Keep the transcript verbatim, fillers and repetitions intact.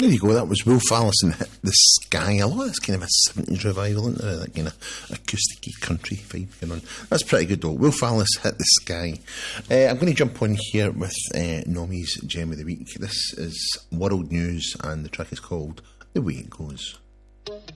There you go, that was Wolf Alice and Hit the Sky. A lot of this kind of a seventies revival, isn't there? That kind of acoustic-y country vibe going on. That's pretty good though. Wolf Alice, Hit the Sky. Uh, I'm going to jump on here with uh, Nomi's Gem of the Week. This is World News and the track is called The Way It Goes.